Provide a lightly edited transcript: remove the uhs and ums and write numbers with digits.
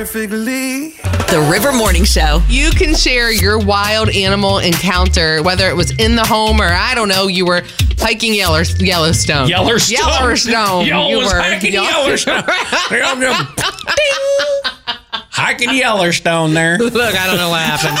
The River Morning Show. You can share your wild animal encounter, whether it was in the home or, I don't know, you were hiking Yellowstone. Yellowstone. You were hiking Yellowstone. Hiking Yellowstone there. Look, I don't know what happened.